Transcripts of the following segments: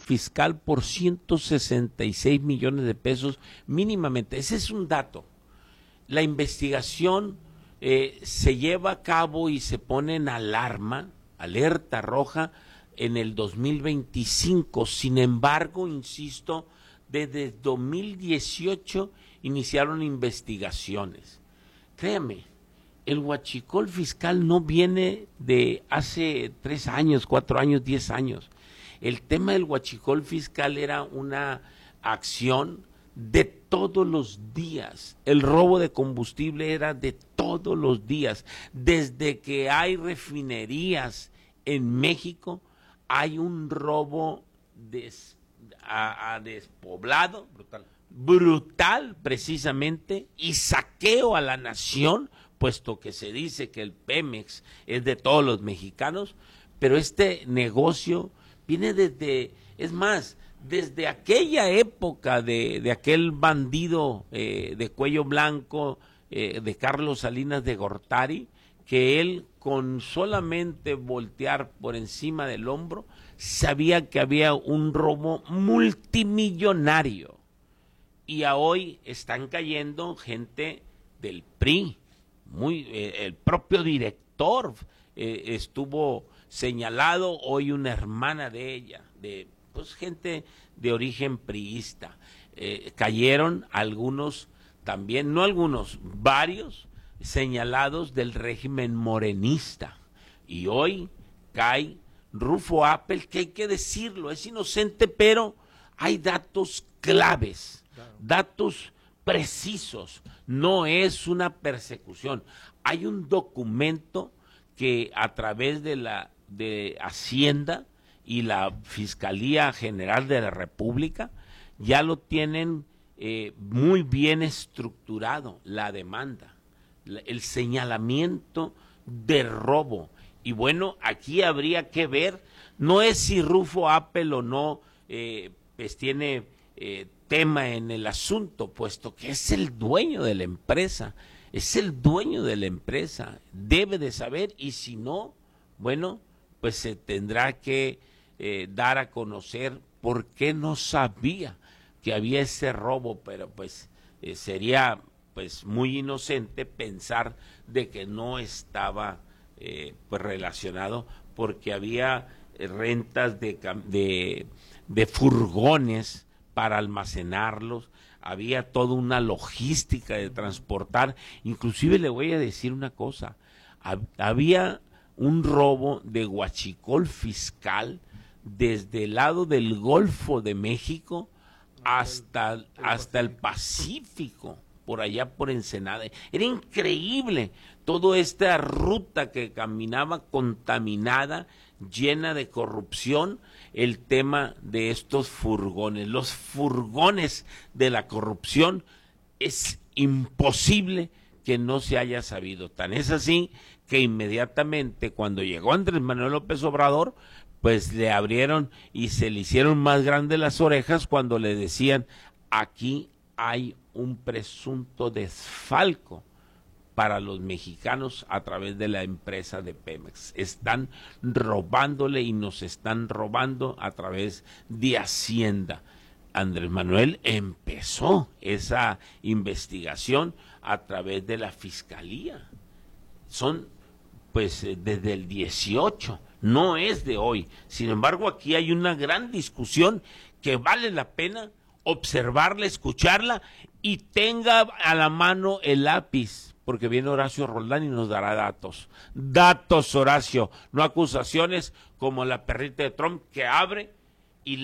fiscal por 166 millones de pesos mínimamente. Ese es un dato. La investigación se lleva a cabo y se pone en alerta roja en el 2025. Sin embargo, insisto, desde 2018 iniciaron investigaciones. Créame, el huachicol fiscal no viene de hace 3 años, 4 años, 10 años. El tema del huachicol fiscal era una acción de todos los días. El robo de combustible era de todos los días. Desde que hay refinerías en México, hay un robo despoblado, brutal precisamente, y saqueo a la nación, puesto que se dice que el Pemex es de todos los mexicanos, pero este negocio viene desde aquella época de aquel bandido de cuello blanco, de Carlos Salinas de Gortari, que él con solamente voltear por encima del hombro sabía que había un robo multimillonario. Y a hoy están cayendo gente del PRI, el propio director estuvo señalado, hoy una hermana de ella, gente de origen priista. Cayeron algunos también, no algunos, varios señalados del régimen morenista. Y hoy cae Rufo Appel, que hay que decirlo, es inocente, pero hay datos claves, datos precisos, no es una persecución. Hay un documento que a través de Hacienda y la Fiscalía General de la República ya lo tienen muy bien estructurado, la demanda, el señalamiento de robo. Y bueno, aquí habría que ver, no es si Rufo Appel o no pues tiene tema en el asunto, puesto que es el dueño de la empresa, debe de saber, y si no, bueno, pues se tendrá que dar a conocer por qué no sabía que había ese robo, pero pues sería pues muy inocente pensar de que no estaba pues relacionado, porque había rentas de furgones para almacenarlos, había toda una logística de transportar. Inclusive le voy a decir una cosa, había un robo de huachicol fiscal desde el lado del Golfo de México hasta el Pacífico, por allá por Ensenada. Era increíble toda esta ruta que caminaba contaminada, llena de corrupción, el tema de estos furgones. Los furgones de la corrupción es imposible que no se haya sabido. Tan es así que inmediatamente cuando llegó Andrés Manuel López Obrador, pues le abrieron y se le hicieron más grandes las orejas cuando le decían: aquí hay un presunto desfalco para los mexicanos a través de la empresa de Pemex. Están robándole y nos están robando a través de Hacienda. Andrés Manuel empezó esa investigación a través de la Fiscalía. Son pues desde el 18, no es de hoy. Sin embargo, aquí hay una gran discusión que vale la pena observarla, escucharla, y tenga a la mano el lápiz, porque viene Horacio Roldán y nos dará datos. Datos, Horacio, no acusaciones como la perrita de Trump que abre y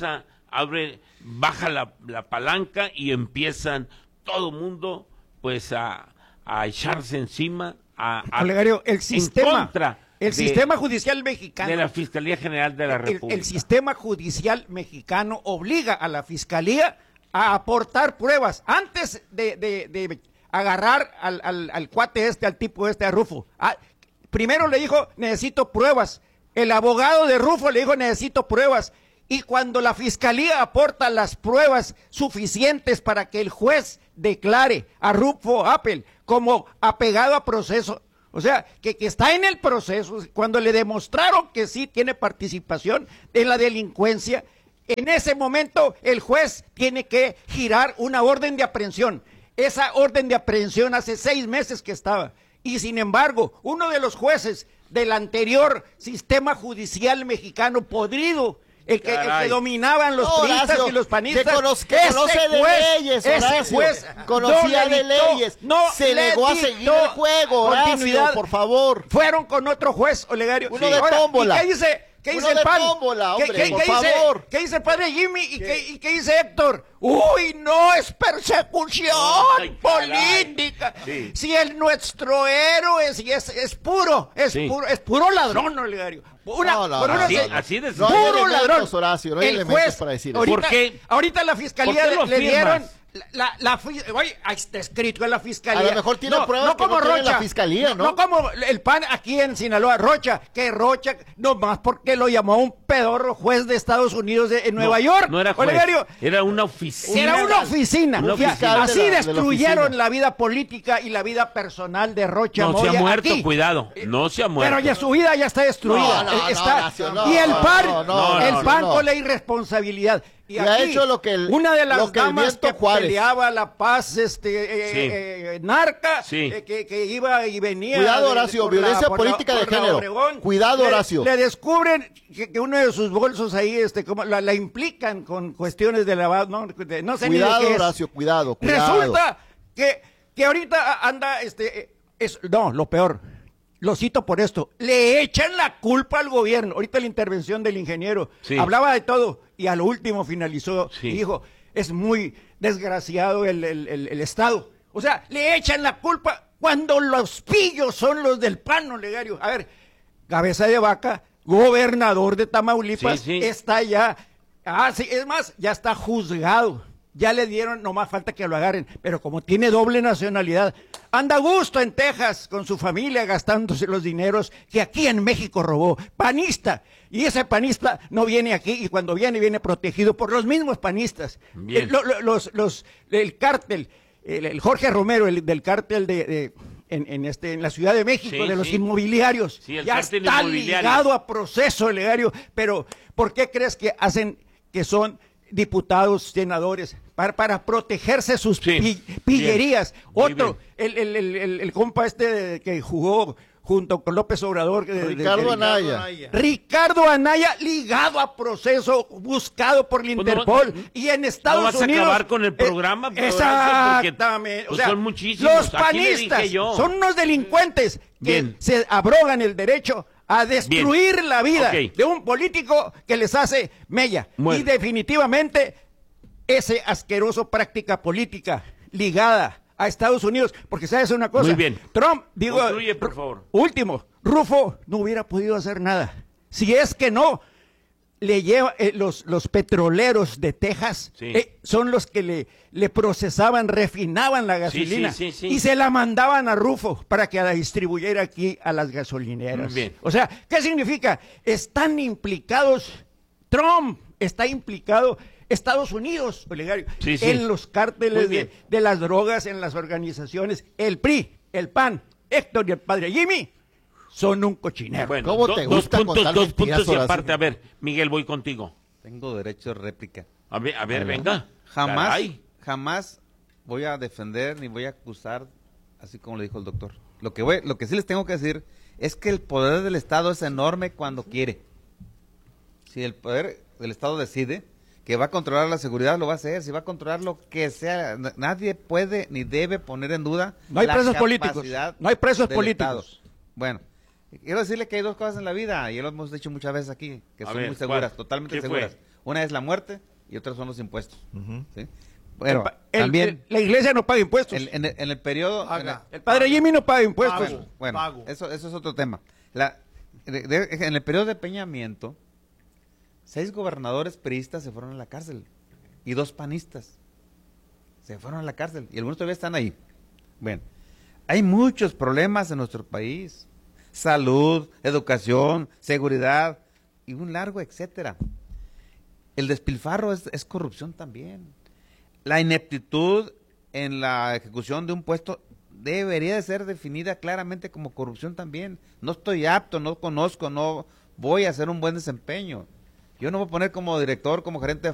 baja la palanca y empiezan todo mundo pues a echarse encima, Olegario, el sistema judicial mexicano, de la Fiscalía General de la República. El sistema judicial mexicano obliga a la Fiscalía a aportar pruebas antes de agarrar al cuate al tipo a Rufo. Primero le dijo: necesito pruebas. El abogado de Rufo le dijo: necesito pruebas. Y cuando la Fiscalía aporta las pruebas suficientes para que el juez declare a Rufo Appel como apegado a proceso, o sea, que está en el proceso, cuando le demostraron que sí tiene participación en la delincuencia, En ese momento el juez tiene que girar una orden de aprehensión. Esa orden de aprehensión hace 6 meses que estaba. Y sin embargo, uno de los jueces del anterior sistema judicial mexicano podrido, el que dominaban los priistas Horacio, y los panistas, que conoce de leyes, Horacio, ese juez conocía de leyes, se negó a seguir el juego, Horacio, por favor. Fueron con otro juez, Olegario. Uno de tómbola. ¿Y qué dice? ¿Qué dice el PAN? ¿Qué dice el padre Jimmy? ¿Y qué dice Héctor? ¡Uy, no! ¡Es persecución política! Sí. Si nuestro héroe es puro ladrón, Olegario. Así de no hay puro elementos, ladrón. Horacio, no hay elementos para decir eso. ¿Por qué? Ahorita la fiscalía ¿Por qué le dieron... firmas? Oye, ahí está escrito en la fiscalía. A lo mejor tiene pruebas que no tiene la fiscalía, ¿no? No como el PAN aquí en Sinaloa, Rocha, nomás porque lo llamó un pedorro juez de Estados Unidos en Nueva York. No era juez, Olegario, era una oficina. era una oficina. Una oficina. Así de la destruyeron oficina. la vida política y la vida personal de Rocha No Moya se ha muerto, aquí. cuidado. No se ha muerto. Pero ya su vida ya está destruida. No, Horacio, no, y el PAN, no. con la irresponsabilidad. Y ha aquí, hecho lo que una de las damas Viento que Juárez peleaba la paz, narca, Sí. que iba y venía. Cuidado, Horacio, violencia política de género. Obregón, Cuidado, Horacio. Le descubren que uno de sus bolsos ahí, como la implican con cuestiones de lavado, no sé Cuidado, ni de qué es. Horacio, cuidado. Resulta que ahorita anda, lo peor. Lo cito por esto, le echan la culpa al gobierno. Ahorita la intervención del ingeniero hablaba de todo y a lo último finalizó y dijo, es muy desgraciado el Estado. O sea, le echan la culpa cuando los pillos son los del PAN, Olegario. A ver, Cabeza de Vaca, gobernador de Tamaulipas, está ya, es más, ya está juzgado. Ya le dieron, nomás falta que lo agarren, pero como tiene doble nacionalidad, anda a gusto en Texas con su familia gastándose los dineros que aquí en México robó. Panista. Y ese panista no viene aquí y cuando viene protegido por los mismos panistas. El cártel, el Jorge Romero, del cártel en la Ciudad de México, de los inmobiliarios, ya está ligado a proceso, Olegario. Pero ¿por qué crees que hacen que son diputados, senadores, para protegerse sus pillerías? Otro, el compa que jugó junto con López Obrador, Ricardo Anaya. Ricardo Anaya, ligado a proceso, buscado por la Interpol, y en Estados Unidos. No vas a acabar con el programa. Exactamente. Porque, son muchísimos. Los panistas son unos delincuentes que se abrogan el derecho a destruir la vida de un político que les hace mella. Y definitivamente ese asqueroso práctica política ligada a Estados Unidos, porque sabes una cosa, muy bien. Trump, concluye, por favor. Último, Rufo no hubiera podido hacer nada. Si es que no le lleva los petroleros de Texas, son los que le procesaban, refinaban la gasolina y se la mandaban a Rufo para que la distribuyera aquí a las gasolineras. Bien. O sea, ¿qué significa? Están implicados, Trump está implicado, Estados Unidos, Olegario, en los cárteles de las drogas, en las organizaciones, el PRI, el PAN, Héctor y el padre Jimmy son un cochinero. Bueno, ¿cómo te gusta dos puntos y aparte. A ver, Miguel, voy contigo. Tengo derecho de réplica. A ver, venga. Jamás voy a defender ni voy a acusar, así como le dijo el doctor. Lo que sí les tengo que decir es que el poder del Estado es enorme cuando quiere. Si el poder del Estado decide que va a controlar la seguridad, lo va a hacer. Si va a controlar lo que sea, nadie puede ni debe poner en duda no hay la presos capacidad políticos. No hay presos del políticos. Estado. Bueno, quiero decirle que hay dos cosas en la vida, y ya lo hemos dicho muchas veces aquí, que son muy seguras, totalmente seguras. Una es la muerte y otra son los impuestos. ¿Sí? Bueno, también la iglesia no paga impuestos. En el periodo... el padre Jimmy no paga impuestos. Bueno, eso es otro tema. En el periodo de Peña Nieto, 6 gobernadores priistas se fueron a la cárcel y 2 panistas se fueron a la cárcel y algunos todavía están ahí. Bueno, hay muchos problemas en nuestro país: salud, educación, seguridad y un largo etcétera. El despilfarro es corrupción también. La ineptitud en la ejecución de un puesto debería de ser definida claramente como corrupción también. No estoy apto, no conozco, no voy a hacer un buen desempeño. Yo no voy a poner como director, como gerente